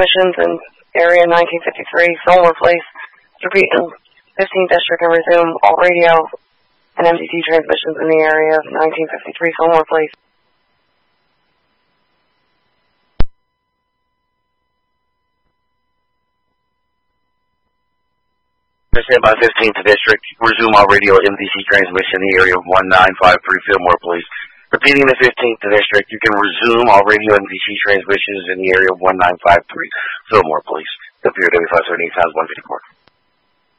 transmissions in area 1953, Fillmore Place. Repeating 15th District and resume all radio and MDT transmissions in the area of 1953, Fillmore Place. Stand by 15th District. Resume all radio MDC transmission in the area of 1953 Fillmore, please. Repeating the 15th District, you can resume all radio MDC transmissions in the area of 1953 Fillmore, please. Computer W578 sounds 154.